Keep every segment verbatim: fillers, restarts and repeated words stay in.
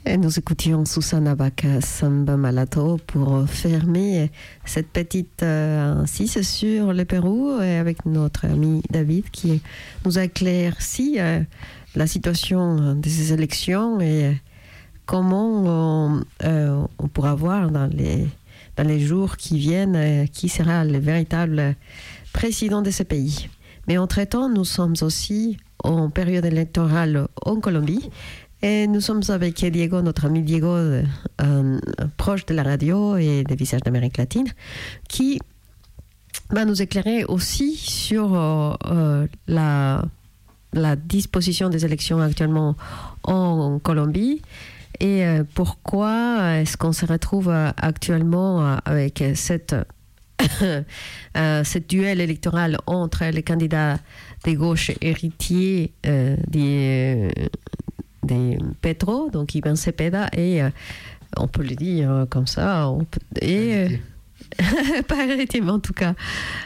Et nous écoutions Susana Baca Samba Malato pour fermer cette petite euh, incise sur le Pérou et avec notre ami David qui nous a éclairci euh, la situation de ces élections et comment on, euh, on pourra voir dans les, dans les jours qui viennent euh, qui sera le véritable président de ce pays. Mais entre-temps, nous sommes aussi en période électorale en Colombie. Et nous sommes avec Diego, notre ami Diego, euh, proche de la radio et des visages d'Amérique latine, qui va nous éclairer aussi sur euh, euh, la, la disposition des élections actuellement en, en Colombie et euh, pourquoi est-ce qu'on se retrouve euh, actuellement euh, avec cette, euh, cette duel électoral entre les candidats de gauche héritiers euh, des... Euh, des Petro, donc Iván Cepeda, et euh, on peut le dire euh, comme ça, on peut, et euh, pas héritier, mais en tout cas,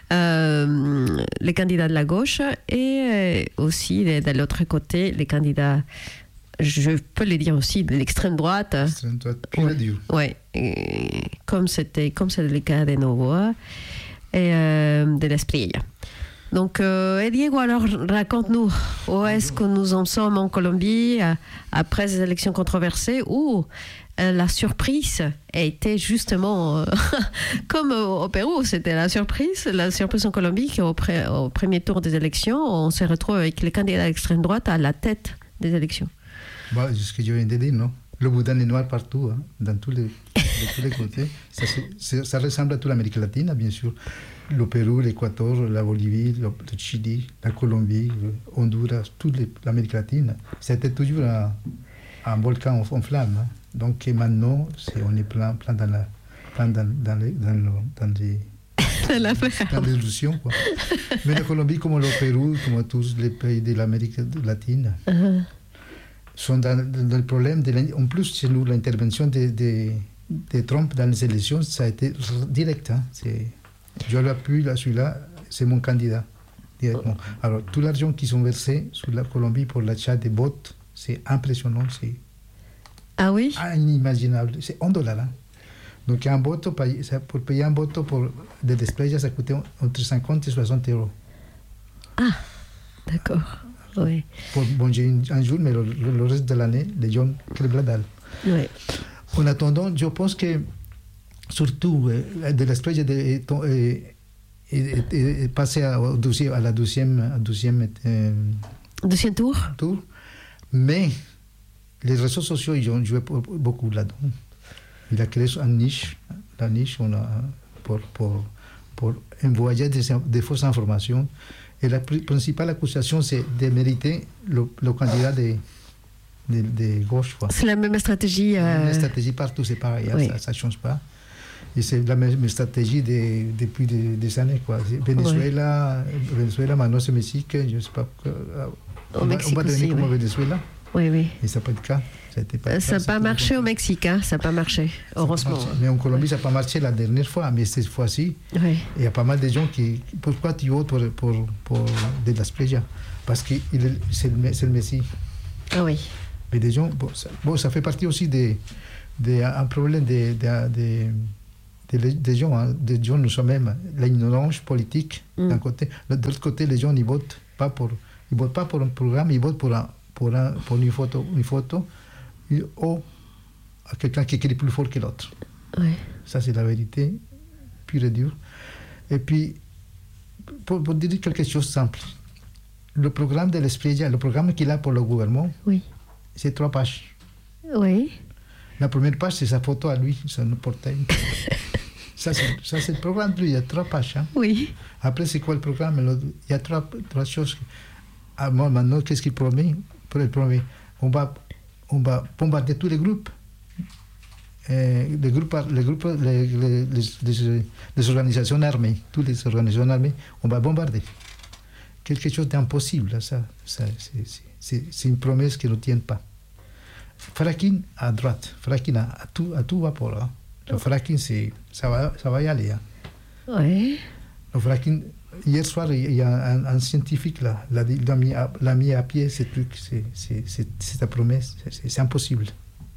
euh, les candidats de la gauche, et euh, aussi de, de l'autre côté, les candidats, je peux le dire aussi, de l'extrême droite. L'extrême droite, pure et dure. Oui, comme c'était, comme c'est le cas de Novoa et euh, de l'Espriella. Donc, euh, Diego, alors raconte-nous, où est-ce que nous en sommes en Colombie euh, après ces élections controversées où euh, la surprise a été justement, euh, comme au, au Pérou, c'était la surprise, la surprise en Colombie qu'au pré, au premier tour des élections, on se retrouve avec les candidats d'extrême droite à la tête des élections. Bah, c'est ce que je viens de dire, non? Le boudin est noir partout, hein, dans tous les, de tous les côtés. Ça, c'est, ça ressemble à toute l'Amérique latine, bien sûr. Le Pérou, l'Équateur, la Bolivie, le, le Chili, la Colombie, le Honduras, toute les, l'Amérique latine. C'était toujours un, un volcan en, en flammes. Hein. Donc maintenant, c'est, on est plein, plein dans la, plein dans, dans les, dans, le, dans les, dans les illusions, quoi. Mais la Colombie, comme le Pérou, comme tous les pays de l'Amérique latine, uh-huh. sont dans, dans le problème. De en plus, chez nous, l'intervention de, de, de Trump dans les élections, ça a été direct. Hein. C'est, je l'appuie, là, celui-là, c'est mon candidat, directement. Alors, tout l'argent qu'ils ont versé sur la Colombie pour l'achat des votes, c'est impressionnant. C'est ah oui? Inimaginable. C'est un dollar. Hein. Donc, un vote, pour payer un vote pour des displays, ça coûtait entre cinquante et soixante euros. Ah, d'accord. Oui. Pour manger un jour, mais le, le reste de l'année, les gens crèvent la dalle. Oui. En attendant, je pense que surtout, euh, de l'esprit est, est, est, est passé à, à la deuxième, deuxième, euh, deuxième tour. tour. Mais les réseaux sociaux, ils ont joué beaucoup là-dedans. Il a créé une niche, la niche on a, pour, pour, pour envoyer des, des fausses informations. Et la principale accusation, c'est de mériter le, le candidat de, de, de gauche. Quoi. C'est la même stratégie. Euh... La même stratégie partout, c'est pareil, oui. ça ne change pas. Et c'est la même stratégie de, depuis des, des années. Quoi. Venezuela, oui. Venezuela, maintenant c'est Mexique, je ne sais pas. Au on, Mexique va, on va devenir comme oui. Venezuela. Oui, oui. Et ça n'a pas été le cas. Ça n'a pas marché au Mexique, hein? Ça n'a pas marché, heureusement. Mais en Colombie, ça n'a pas marché la dernière fois, mais cette fois-ci, oui. il y a pas mal de gens qui... Pourquoi tu votes pour, pour, pour de las Playas? Parce que c'est le, c'est le Messie. Ah oui. Mais des gens... Bon, ça, bon, ça fait partie aussi d'un de, de, problème des de, de, de, de gens. Hein, des gens, nous sommes même l'ignorance politique mm. d'un côté. De l'autre côté, les gens, ils votent pas pour, ils votent pas pour un programme, ils votent pour, un, pour, un, pour une photo. Une photo ou à quelqu'un qui écrit plus fort que l'autre. Oui. Ça, c'est la vérité, pure et dure. Et puis, pour, pour dire quelque chose de simple, le programme de l'Esprit, le programme qu'il a pour le gouvernement, oui. c'est trois pages. Oui. La première page, c'est sa photo à lui, sur le portail. ça, c'est, ça, c'est le programme de lui, il y a trois pages. Hein. Oui. Après, c'est quoi le programme? Il y a trois, trois choses. Ah, moi, maintenant, qu'est-ce qu'il promet? Pour le premier, on va... on va bombarder tous les groupes, euh, les groupes, les, groupes les, les, les, les organisations armées, toutes les organisations armées, on va bombarder. Quelque chose d'impossible, ça, ça c'est, c'est, c'est une promesse qui ne tient pas. Fracking à droite, fracking à, à, tout, à tout vapor. Hein. Le fracking, c'est, ça, va, ça va y aller. Hein. Oui. Le fracking, hier soir, il y a un, un scientifique là, l'a, l'a, mis à, l'a mis à pied, ces trucs, c'est, c'est, c'est, c'est ta promesse, c'est, c'est impossible.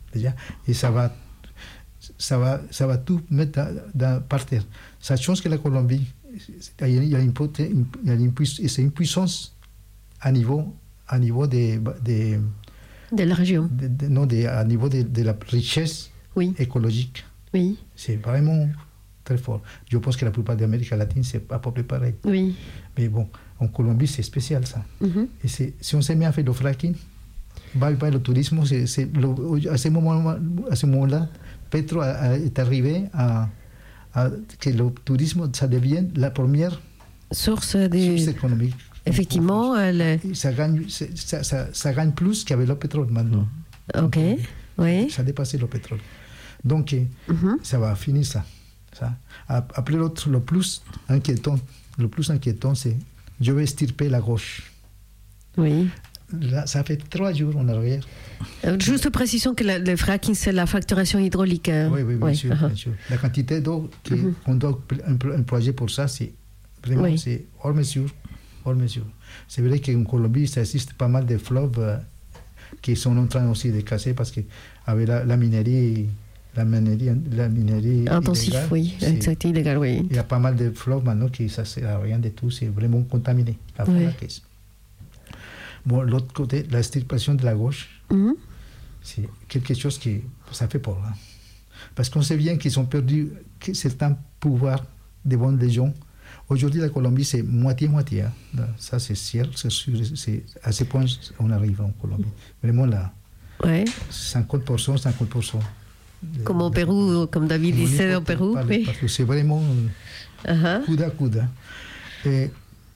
déjà, et ça va, ça va, ça va tout mettre dans, dans, par terre. Ça change que la Colombie, il y a une, il y a une, c'est une puissance à niveau, à niveau des, des de la région. De, de, non, de, à niveau de, de la richesse oui. écologique. Oui. C'est vraiment très fort. Je pense que la plupart de l'Amérique latine, c'est à peu près pareil. Oui. Mais bon, en Colombie, c'est spécial ça. Mm-hmm. Et c'est, si on s'est mis à faire le fracking, bah, bah, le tourisme, c'est, c'est le, à ce moment, à ce moment-là, Petro a, a, est arrivé à, à que le tourisme, ça devienne la première source, des... source économique. Effectivement, elle... ça, gagne, ça, ça, ça gagne plus qu'avec le pétrole maintenant. Ok, Donc, oui. Ça a dépassé le pétrole. Donc, mm-hmm. ça va finir ça. ça. Après, l'autre, le plus inquiétant, le plus inquiétant, c'est je vais estirper la gauche. Oui. Là, ça fait trois jours en arrière. Juste précision que le, le fracking, c'est la fracturation hydraulique. Hein. Oui, oui, bien, oui. Sûr, uh-huh. bien sûr. La quantité d'eau qu'on mm-hmm. doit employer pour ça, c'est vraiment oui. c'est hors mesure. Hors mesure. C'est vrai qu'en Colombie, ça existe pas mal de fleuves euh, qui sont en train aussi de casser parce qu'avec la, la minerie, la minerie, la minerie intensif, illégale, oui, exact, illégal, oui. Il y a pas mal de fleuves maintenant qui ça sert à rien de tout, c'est vraiment contaminé. La oui. la caisse. Bon, l'autre côté, la extirpation de la gauche, mm-hmm. c'est quelque chose qui ça fait peur, hein. Parce qu'on sait bien qu'ils ont perdu certains pouvoirs devant les gens. Aujourd'hui, la Colombie, c'est moitié-moitié. Hein. Ça, c'est sûr, c'est sûr. C'est à ce point on arrive en Colombie. Vraiment là, ouais. cinquante pour cent, cinquante pour cent. De, comme au Pérou, comme David disait au Pérou. Par, oui. Parce que c'est vraiment uh-huh. coude à coude. Et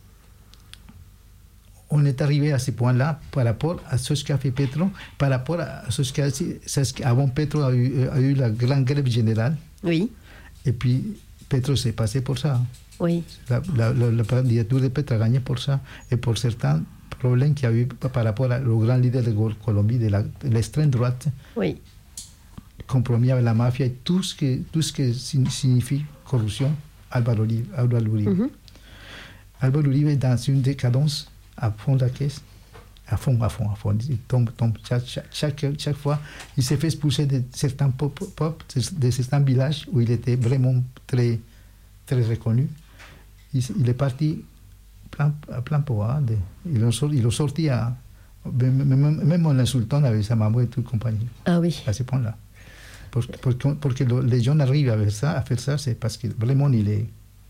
on est arrivé à ce point-là par rapport à ce qu'a fait Petro, par rapport à ce qu'a fait... Avant, Petro a eu, a eu la grande grève générale. Oui. Et puis, Petro s'est passé pour ça. Oui. La, la, la, la candidature de Petro a gagné pour ça et pour certains problèmes qu'il y a eu par rapport au grand leader de Colombie, de, la, de l'extrême droite, oui. compromis avec la mafia et tout ce que, tout ce que signifie corruption, Álvaro Uribe. Álvaro Uribe. Mm-hmm. Álvaro Uribe est dans une décadence à fond de la caisse, à fond, à fond, à fond. Il tombe, tombe chaque, chaque, chaque, chaque fois. Il s'est fait expulser de certains pop, pop, de certains villages où il était vraiment très, très reconnu. Il, il est parti plein, à plein pouvoir. De, il l'a sorti, sorti à, même, même en l'insultant avec sa maman et toute compagnie. Ah oui. À ce point-là. Pour, pour, pour que les gens arrivent à faire ça, à faire ça, c'est parce que vraiment il est,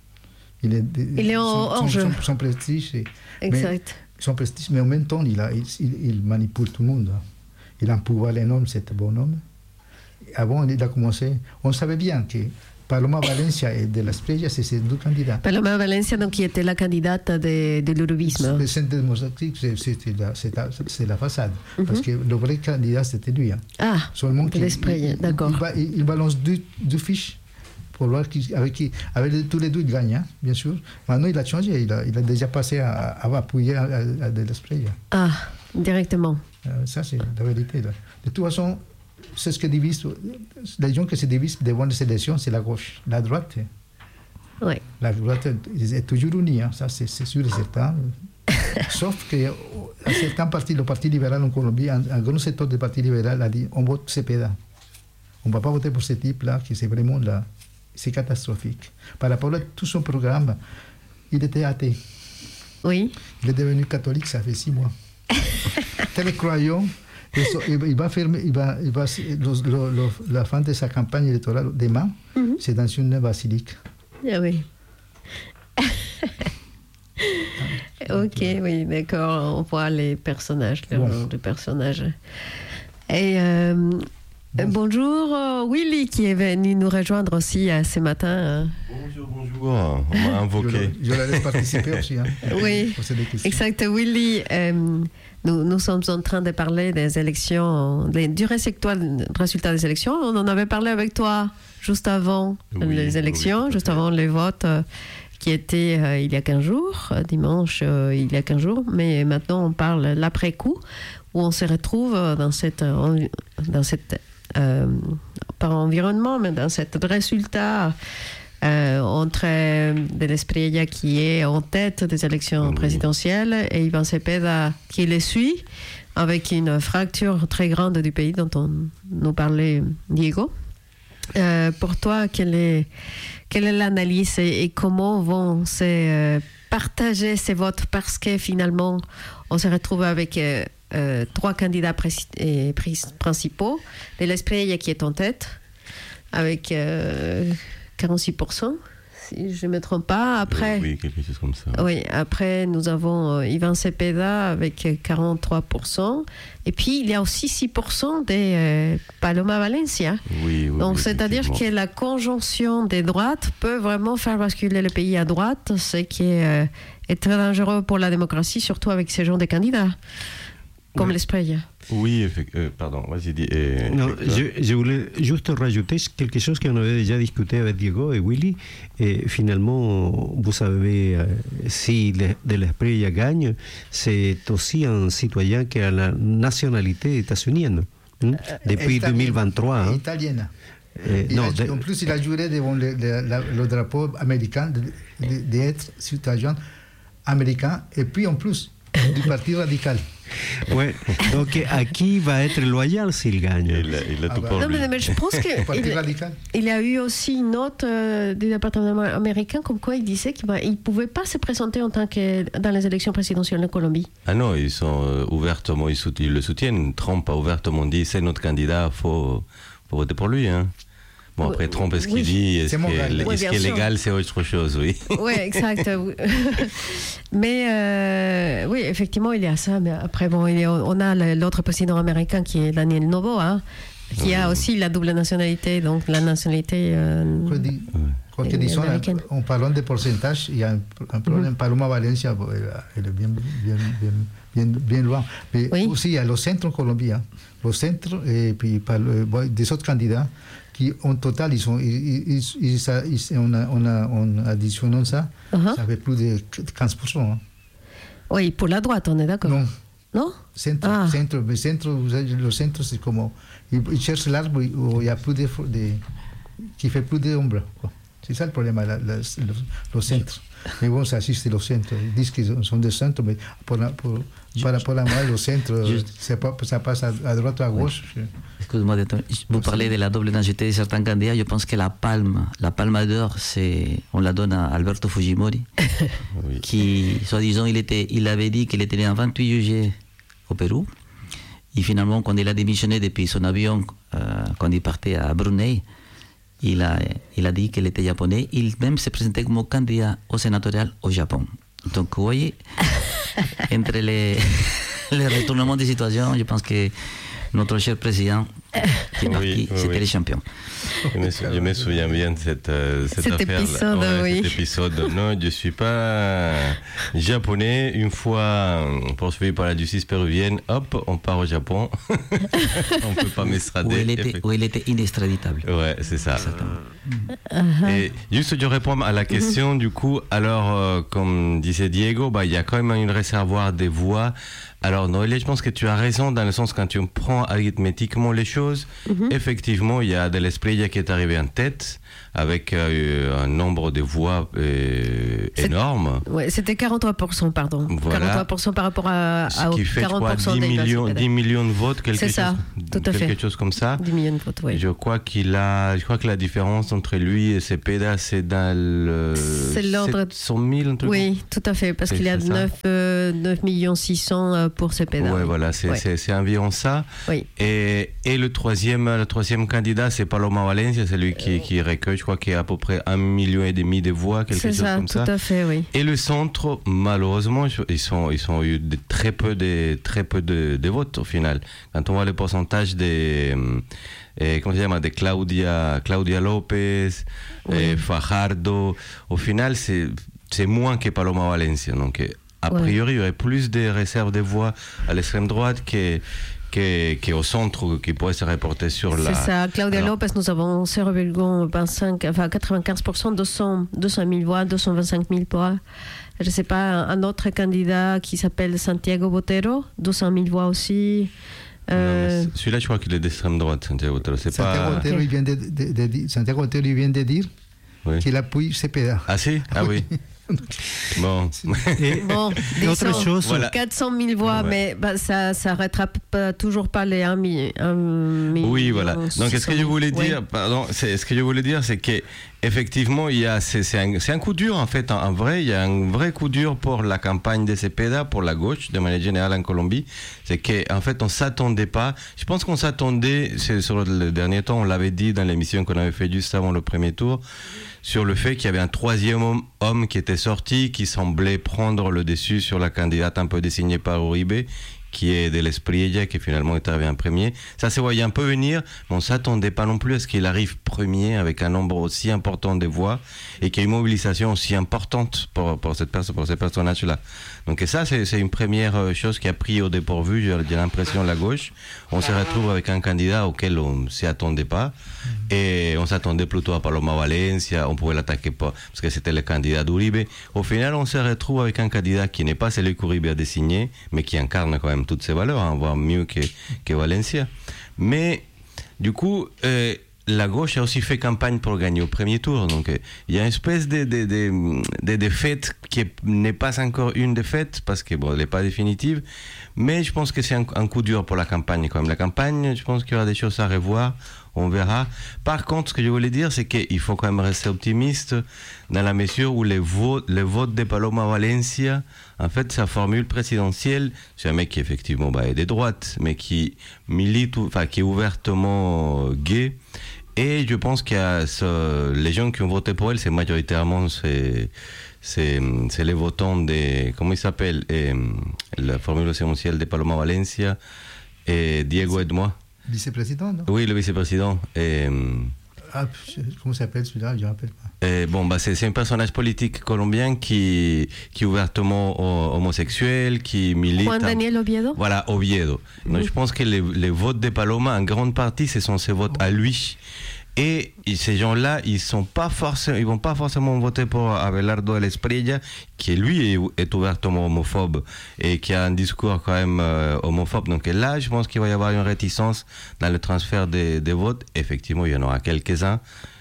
il est, il est en, son, hors jeu. Son, son, son prestige. Et, exact. Mais, son prestige, mais en même temps, il, a, il, il manipule tout le monde. Il a un pouvoir énorme, cet bonhomme. Avant, il a commencé. On savait bien que Paloma Valencia et de las Playas, c'est ces deux candidats. Paloma Valencia, donc, qui était la candidate de, de l'Eurovisme. Le centre démocratique, c'est, c'est, la, c'est, la, c'est la façade. Mm-hmm. Parce que le vrai candidat, c'était lui. Hein. Ah, seulement de l'esprit, d'accord. Il, il, il balance deux, deux fiches pour voir qui, avec qui. Avec tous les deux, il gagne, hein, bien sûr. Maintenant, il a changé. Il a, il a déjà passé à, à appuyer à, à, à de l'esprit. Ah, directement. Euh, ça, c'est la vérité. Là. De toute façon, c'est ce que divise. Les gens qui se divisent devant les élections, c'est la gauche. La droite, oui. La droite est toujours unie, hein. Ça, c'est, c'est sûr et certain. Sauf qu'à certains partis, le Parti libéral en Colombie, un, un grand secteur du Parti libéral a dit on vote Cepeda. On ne va pas voter pour ce type-là, qui c'est vraiment là. C'est catastrophique. Par rapport à tout son programme, il était athée. Oui. Il est devenu catholique, ça fait six mois. Très croyant. Il va fermer, il va, il va, le, le, le, la fin de sa campagne électorale demain, mm-hmm. c'est dans une basilique. Ah oui. Ok, oui, d'accord. On voit les personnages, le bon. nom des personnages. Et euh, bon. bonjour euh, Willy qui est venu nous rejoindre aussi euh, ce matin. Hein. Bonjour, bonjour. On m'a invoqué. Je, je la laisse participer aussi. Hein, oui, exact. Willy, euh, nous, nous sommes en train de parler des élections, des, du résultat, résultat des élections. On en avait parlé avec toi juste avant oui, les élections, oui, juste avant les votes. Euh, qui était euh, il y a quinze jours, dimanche euh, il y a quinze jours, mais maintenant on parle l'après-coup, où on se retrouve dans cette, dans cette euh, pas environnement, mais dans cet résultat euh, entre de l'Espriella qui est en tête des élections oui. présidentielles et Iván Cepeda qui les suit avec une fracture très grande du pays dont on nous parlait Diego. Euh, pour toi, quelle est, quelle est l'analyse et, et comment vont se euh, partager ces votes? Parce que finalement, on se retrouve avec euh, euh, trois candidats pré- et pré- principaux. De l'Espriella qui est en tête, avec euh, quarante-six pour cent, si je ne me trompe pas. Après, oui, quelque chose comme ça. Oui, après, nous avons euh, Ivan Cepeda avec quarante-trois pour cent. Et puis, il y a aussi six pour cent de euh, Paloma Valencia. Oui, oui. Donc, oui, c'est-à-dire que la conjonction des droites peut vraiment faire basculer le pays à droite, ce qui est, euh, est très dangereux pour la démocratie, surtout avec ces gens de candidats, comme oui. l'Espriella. Oui, euh, pardon, vas-y. Dis, euh, non, je, je voulais juste rajouter quelque chose qu'on avait déjà discuté avec Diego et Willy. Et finalement, vous savez, euh, si le, de l'Espriella gagne, c'est aussi un citoyen qui a la nationalité états-unienne hein, depuis italienne, deux mille vingt-trois. Hein. Italienne. Euh, non, a, de, en plus, il a juré devant le, le, le drapeau américain d'être citoyen américain et puis en plus du Parti radical. Ouais. Donc, à qui va être loyal s'il gagne? Il, il a ah tout bah. pour Non, lui. mais, mais je pense qu'il il y a eu aussi une note euh, du département américain comme quoi il disait qu'il ne pouvait pas se présenter en tant que dans les élections présidentielles de Colombie. Ah non, ils sont euh, ouvertement, ils, sout- ils le soutiennent. Trump a ouvertement dit c'est notre candidat, il faut, faut voter pour lui. Hein. Bon, après, Trump, est-ce qu'il oui. dit, est-ce C'est qu'il est, oui, est, est légal, c'est autre chose, oui. Oui, exact. Mais euh, oui, effectivement, il y a ça. Mais après, bon, il y a, on a l'autre président américain qui est Daniel Noboa, hein, qui a aussi la double nationalité, donc la nationalité euh, Quoi que disons, en parlant de pourcentage, il y a un, un problème. Mm-hmm. Paloma Valencia, elle est bien, bien, bien, bien, bien loin. Mais oui. aussi, il y a le centre en Colombie. Hein. Le centre, et puis par, des autres candidats qui, en total, ils sont, ils, ils, ils, ils, on, a, on, a, on additionnant ça, uh-huh. ça fait plus de quinze pour cent. Hein. Oui, pour la droite, on est d'accord. Non. Non Centre, ah. centre, mais centre, le centre, c'est comme. Ils, ils cherchent l'arbre où il y a plus de, de qui fait plus d'ombre. C'est ça le problème, la, la, le, le centre. Mais bon, ça assiste au centre. Ils disent qu'ils sont des centres, mais pour, pour, par rapport à moi, le centre, pas, ça passe à, à droite ou à gauche. Oui. Excuse-moi, vous parlez de la double nationalité de certains candidats. Je pense que la palme, la palme d'or, c'est, on la donne à Alberto Fujimori, oui. qui, soi-disant, il, était, il avait dit qu'il était né le vingt-huit juillet au Pérou. Et finalement, quand il a démissionné depuis son avion, euh, quand il partait à Brunei, il a, il a dit qu'il était japonais. Il même se présentait comme candidat au sénatorial au Japon. Donc, vous voyez, entre les, les retournements de situation, je pense que notre cher président qui est parti, oui, oui, c'était oui. les champions. Je me, je me souviens bien de cette, euh, cette cet affaire. Épisode, ouais, oui. Cet épisode. Non, je ne suis pas japonais. Une fois poursuivi par la justice péruvienne, hop, on part au Japon. On ne peut pas m'extrader. Où il était, où il était inextraditable. Ouais, c'est ça. Uh-huh. Et juste, je réponds à la question, uh-huh. du coup, alors, euh, comme disait Diego, bah, il y a quand même une réservoir des voix. Alors, Noélie, je pense que tu as raison dans le sens quand tu prends arithmétiquement les choses, mm-hmm. effectivement, il y a de l'Espriella qui est arrivé en tête avec euh, un nombre de voix euh, énorme. Ouais, c'était quarante-trois pour cent, pardon. Voilà. quarante-trois pour cent par rapport à, à ce qui fait, quarante pour cent je crois, dix millions, dix millions de votes, quelque, C'est ça, chose, tout à quelque fait. chose comme ça. dix millions de votes, oui. Je crois qu'il a, je crois que la différence entre lui et Cepeda, c'est dans le c'est l'ordre sept cent mille, un truc. Oui, tout à fait, parce c'est, qu'il y a neuf millions six cents pour Cepeda. Ouais, oui, voilà, c'est, ouais. c'est, c'est environ ça. Oui. Et, et le troisième, le troisième candidat, c'est Paloma Valencia, c'est lui qui, qui recueille, je crois, qui a à peu près un million et demi de voix, quelque c'est chose ça, comme ça. C'est ça, tout à fait, oui. Et le centre, malheureusement, ils sont, ils ont eu de, très peu de, très peu de, de votes au final. Quand on voit le pourcentage des, eh, comment ça s'appelle, de Claudia, Claudia Lopez, oui. eh, Fajardo, au final, c'est, c'est moins que Paloma Valencia. Donc, a priori, ouais. il y aurait plus de réserves de voix à l'extrême droite que qui, qui est au centre, qui pourrait se reporter sur la... C'est ça, Claudia Alors, Lopez, nous avons zéro virgule vingt-cinq, enfin quatre-vingt-quinze pour cent, deux cents mille voix, deux cent vingt-cinq mille voix. Je ne sais pas, un autre candidat qui s'appelle Santiago Botero, deux cent mille voix aussi. Euh... Non, celui-là, je crois qu'il est d'extrême droite, Santiago Botero. C'est Santiago pas... Botero, okay. il vient de, de, de, de, Santiago Botero, il vient de dire oui. qu'il appuie Cepeda. Ah si? Ah oui. Bon. Et, Bon, et autre disons, chose, Voilà. quatre cent mille voix, Ouais. mais bah, ça ça rattrape pas, toujours pas les un million. Oui, voilà. Donc, ce que je voulais dire, Oui. pardon, c'est ce que je voulais dire, c'est que effectivement, il y a, c'est, c'est, un, c'est un coup dur en fait. En, en vrai, il y a un vrai coup dur pour la campagne de Cepeda, pour la gauche de manière générale en Colombie. C'est que en fait, on s'attendait pas. Je pense qu'on s'attendait. C'est sur le dernier temps, on l'avait dit dans l'émission qu'on avait fait juste avant le premier tour, sur le fait qu'il y avait un troisième homme, homme qui était sorti, qui semblait prendre le dessus sur la candidate un peu désignée par Uribe, qui est de l'Espriella, qui finalement est arrivé en premier. Ça se voyait un peu venir, mais on ne s'attendait pas non plus à ce qu'il arrive premier avec un nombre aussi important de voix et qu'il y ait une mobilisation aussi importante pour, pour, cette perso- pour ces personnages-là. Donc et ça, c'est, c'est une première chose qui a pris au dépourvu, j'ai, j'ai l'impression, la gauche. On se retrouve avec un candidat auquel on ne s'y attendait pas. Et on s'attendait plutôt à Paloma Valencia, on pouvait l'attaquer pas, parce que c'était le candidat d'Uribe. Au final, on se retrouve avec un candidat qui n'est pas celui qu'Uribe a désigné, mais qui incarne quand même toutes ses valeurs, hein, voire mieux que, que Valencia. Mais, du coup, euh, la gauche a aussi fait campagne pour gagner au premier tour. Donc, euh, il y a une espèce de, de, de, de défaite qui n'est pas encore une défaite, parce que bon, elle n'est pas définitive. Mais je pense que c'est un, un coup dur pour la campagne quand même. La campagne, je pense qu'il y aura des choses à revoir. On verra. Par contre, ce que je voulais dire, c'est qu'il faut quand même rester optimiste dans la mesure où les votes, les votes de Paloma Valencia, en fait, sa formule présidentielle, c'est un mec qui effectivement bah, est de droite, mais qui milite, enfin, qui est ouvertement gay. Et je pense qu'il y a ce, les gens qui ont voté pour elle, c'est majoritairement c'est, c'est, c'est les votants des, comment il s'appelle, et, la formule présidentielle de Paloma Valencia et Diego et moi. Vice-président, non? Oui, le vice-président. Et, Ah, comment s'appelle celui-là? Je ne me rappelle pas. et bon, bah, c'est, c'est un personnage politique colombien qui, qui est ouvertement homosexuel, qui milite. Juan Daniel Oviedo. Voilà, Oviedo. Donc, Oui. je pense que les, les votes de Paloma, en grande partie, ce sont ses votes à lui. Et ces gens-là, ils sont pas forcément, ils vont pas forcément voter pour Abelardo de l'Espriella, qui lui est, est ouvertement homophobe et qui a un discours quand même euh, homophobe. Donc là, je pense qu'il va y avoir une réticence dans le transfert des, des votes. Effectivement, il y en aura quelques-uns,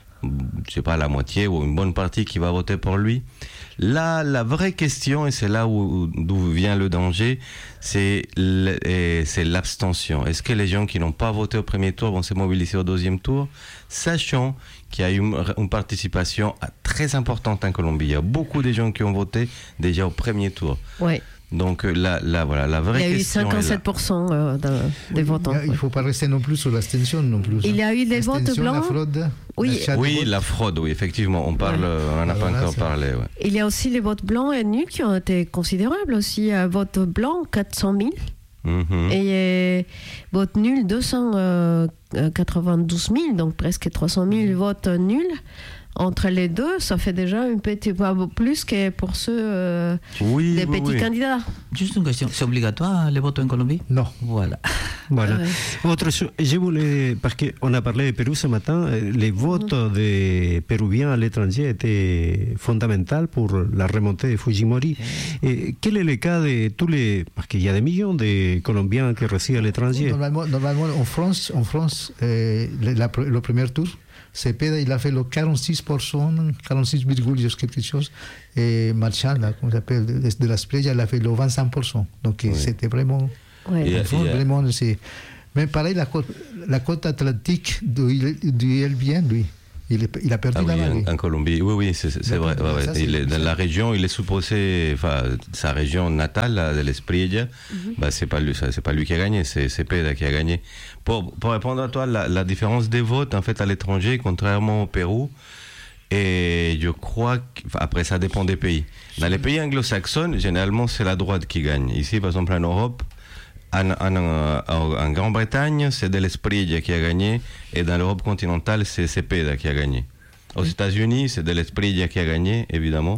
je sais pas la moitié ou une bonne partie qui va voter pour lui. Là, la vraie question, et c'est là où, d'où vient le danger, c'est, le, et c'est l'abstention. Est-ce que les gens qui n'ont pas voté au premier tour vont se mobiliser au deuxième tour, sachant qu'il y a une, une participation très importante en Colombie. Il y a beaucoup de gens qui ont voté déjà au premier tour. Oui. Donc là, là, voilà, la vraie Il y a eu question cinquante-sept pour cent euh, de, des votants. Il ne faut pas rester non plus sur l'abstention non plus. Il y a eu des votes L'abstention, la blancs. fraude. Oui. l'achat de Oui, votes. la fraude, oui, effectivement. On parle, Ouais. on n'en a Ah, pas voilà, encore ça. parlé. Ouais. Il y a aussi les votes blancs et nuls qui ont été considérables aussi. Un vote blanc, quatre cent mille. Mhm. Et euh, vote nul, deux cent quatre-vingt-douze mille, donc presque trois cent mille votes nuls. Entre les deux, ça fait déjà un petit peu plus que pour ceux euh, Oui, des oui, petits oui. candidats. Juste une question, c'est obligatoire les votes en Colombie? Non. Voilà. Voilà. Ouais. Autre chose, je voulais, parce qu'on a parlé de Pérou ce matin, euh, les votes des Péruviens à l'étranger étaient fondamentaux pour la remontée de Fujimori. Et quel est le cas de tous les... Parce qu'il y a des millions de Colombiens qui résident à l'étranger. Normalement, normalement, en France, en France euh, le, la- le premier tour, Cepeda, il a fait le quarante-six pour cent, quarante-six virgule quelque chose, et Marchand, là, comment ça s'appelle, de, de la Spreja, il a fait le vingt-cinq pour cent. Donc Oui. c'était vraiment... Ouais. Et- en France, et- vraiment, c'est... Mais pareil, la côte, la côte atlantique d'où il, d'où il vient, lui, il, est- il a perdu Ah oui, là-bas. lui. en, en Colombie, oui, oui, c'est, c'est D'accord. vrai. Ouais, ouais. Ça, c'est- Il est, dans c'est- la région, il est supposé, enfin, sa région natale, là, de l'Espriella, bah, c'est pas lui, ça, c'est pas lui qui a gagné, c'est Cepeda qui a gagné. Pour, pour répondre à toi, la, la différence des votes, en fait, à l'étranger, contrairement au Pérou, et je crois qu'après, ça dépend des pays. Dans les pays anglo-saxons, généralement, c'est la droite qui gagne. Ici, par exemple, en Europe, en, en, en, en Grande-Bretagne, c'est de l'Espriella qui a gagné, et dans l'Europe continentale, c'est Cepeda qui a gagné. Aux États-Unis, c'est de l'Espriella qui a gagné, évidemment.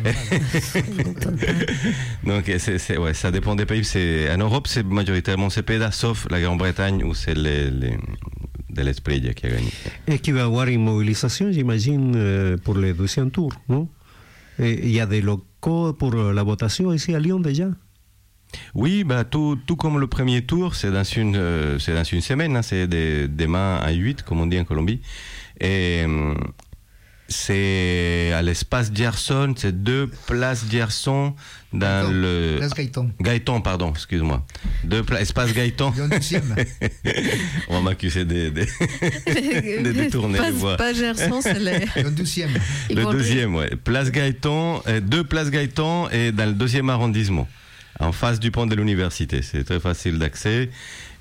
Donc, c'est, c'est, ouais, ça dépend des pays. C'est, en Europe, c'est majoritairement Cepeda, sauf la Grande-Bretagne, où c'est les, les, de l'Espriella qui a gagné. Est-ce qu'il va y avoir une mobilisation, j'imagine, euh, pour le deuxième tour, non? Et il y a des locaux pour la votation ici à Lyon déjà? Oui, bah, tout, tout comme le premier tour, c'est dans une, euh, c'est dans une semaine, hein, c'est des, demain à huit, comme on dit en Colombie. Et, euh, C'est à l'espace Gerson, c'est deux places Gerson dans Gaëtan. le... Place Gaëtan. Gaëtan, pardon, excuse-moi. Deux pla... espace Gaëtan. Il y a un deuxième. On va m'accuser de, de, de détourner pas, les voix. Pas Gerson, c'est les... Il y a un deuxième. Ils Le vont- deuxième, ouais. Place Gaëtan, euh, deux places Gaëtan et dans le deuxième arrondissement, en face du pont de l'université. C'est très facile d'accès.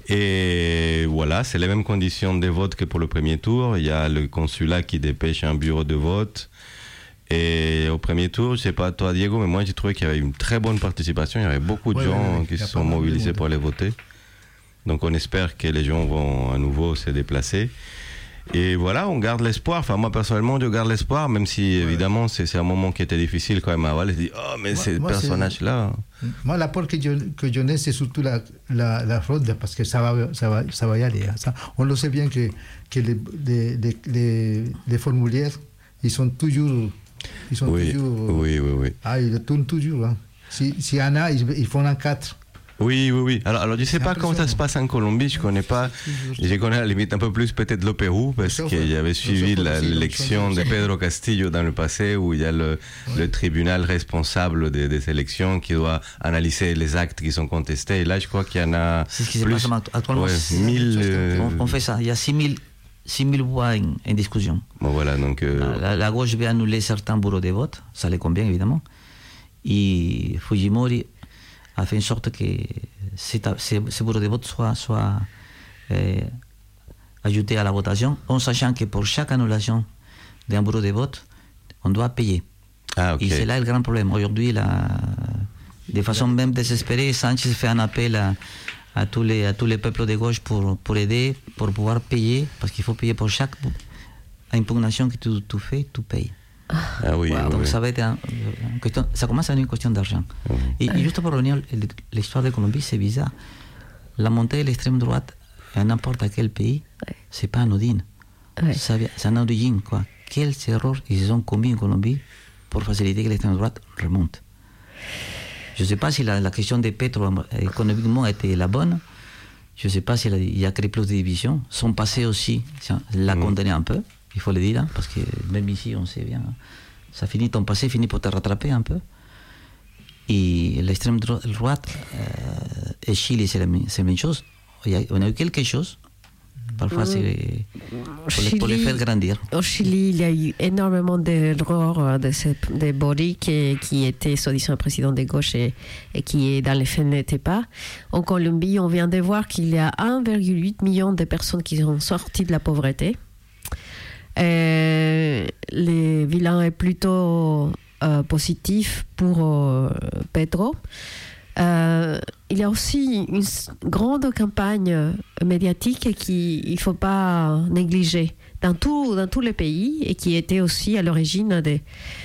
Et voilà, c'est les mêmes conditions de vote que pour le premier tour. Il y a le consulat qui dépêche un bureau de vote. Et au premier tour, je sais pas toi Diego, mais moi j'ai trouvé qu'il y avait une très bonne participation. Il y avait beaucoup de Ouais, gens ouais, ouais. qui Il y a se pas sont mal de mobilisés monde. pour aller voter. Donc on espère que les gens vont à nouveau se déplacer. Et voilà, on garde l'espoir. Enfin, moi personnellement, je garde l'espoir, même si évidemment c'est, c'est un moment qui était difficile quand même à Valais. Je dis, oh, mais Moi- ces moi, c'est- personnages-là. Moi, la peur que je, que je n'ai, c'est surtout la, la, la fraude, parce que ça va, ça va, ça va y aller. hein. Ça, on le sait bien que, que les, les, les, les, les formulaires, ils sont toujours. Ils sont Oui, toujours oui, oui, oui. Ah, ils tournent toujours. Hein. Si- S'il y en a, ils, ils font en quatre. Oui, oui, oui. Alors, alors je ne sais C'est pas comment ça se impressionnant. passe en Colombie. Je connais pas. Je connais à la limite un peu plus peut-être le Pérou, parce Le que j'avais suivi Pérou la- aussi, donc, l'élection ça- de Pedro Castillo dans le passé, où il y a le, le tribunal responsable des, des élections qui doit analyser les actes qui sont contestés. Et là, je crois qu'il y en a C'est ce qui se plus. passe act- actuellement. Ouais, c'est- mille, euh, on, on fait ça. Il y a six mille voix en, en discussion. Bon, voilà, donc. euh, La, la gauche veut annuler certains bureaux de vote, ça les convient évidemment. Et Fujimori a fait en sorte que ces, ces, ces bureaux de vote soient, soient euh, ajoutés à la votation, en sachant que pour chaque annulation d'un bureau de vote, on doit payer. Ah, ok. Et c'est là le grand problème. Aujourd'hui, la, de façon même désespérée, Sanchez fait un appel à, à, tous, les, à tous les peuples de gauche pour, pour aider, pour pouvoir payer, parce qu'il faut payer pour chaque impugnation que tu, tu fais, tu payes. Ah oui, oui, Donc oui. ça va être un- une question, ça commence à être une question d'argent. Et, et juste pour revenir à l'histoire de Colombie, c'est bizarre. La montée de l'extrême droite à n'importe quel pays, c'est pas anodine. Ouais. Ça vient- C'est un origine, quoi. Quels erreurs ils ont commis en Colombie pour faciliter que l'extrême droite remonte. Je ne sais pas si la, la question de Petro euh, économiquement était la bonne. Je ne sais pas s'il y a créé plus de divisions. Son passé aussi ça, l'a Mm. condamné un peu, il faut le dire, hein, parce que même ici, on sait bien, hein, ça finit, ton passé finit pour te rattraper un peu. Et l'extrême dro- droite euh, et Chili, c'est la, même- c'est la même chose. Il y a- on a eu quelque chose. Parfois, c'est pour, les- pour les Chili- faire grandir. Au Chili, il y a eu énormément d'erreurs euh, de, ces, de Boric qui, qui était, soi-disant, président de gauche et, et qui, dans les faits, n'était pas. En Colombie, on vient de voir qu'il y a un virgule huit million de personnes qui sont sorties de la pauvreté. Euh, le bilan est plutôt euh, positif pour euh, Pedro. Euh, il y a aussi une s- grande campagne médiatique qu'il ne faut pas négliger dans, tout, dans tous les pays et qui était aussi à l'origine des,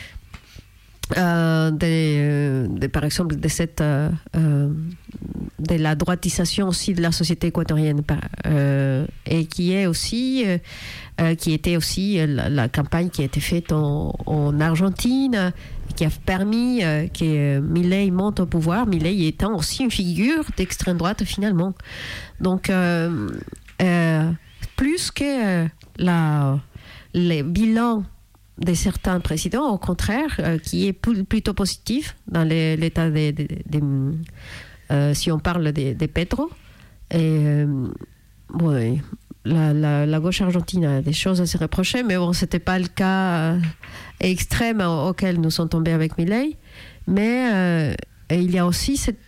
euh, des, euh, des- par exemple de cette euh, euh, de la droitisation aussi de la société équatorienne par- euh, et qui est aussi euh, euh, qui était aussi euh, la, la campagne qui a été faite en, en Argentine qui a permis euh, que euh, Milei monte au pouvoir, Milei étant aussi une figure d'extrême droite finalement. Donc euh, euh, plus que euh, la, les bilans de certains présidents, au contraire, euh, qui est pl- plutôt positif dans les- l'état des... des- des- euh, si on parle de, de Petro. Et, euh, ouais, la, la, la gauche argentine a des choses à se reprocher, mais bon, ce n'était pas le cas euh, extrême au- auquel nous sommes tombés avec Milei. Mais euh, et il y a aussi cette